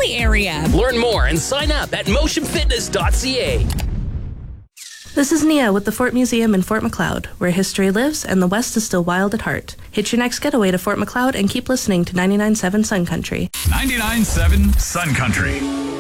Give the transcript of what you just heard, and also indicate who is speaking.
Speaker 1: the area.
Speaker 2: Learn more and sign up at motionfitness.ca.
Speaker 3: This is Nia with the Fort Museum in Fort Macleod, where history lives and the West is still wild at heart. Hit your next getaway to Fort Macleod and keep listening to 99.7 Sun Country.
Speaker 4: 99.7 Sun Country.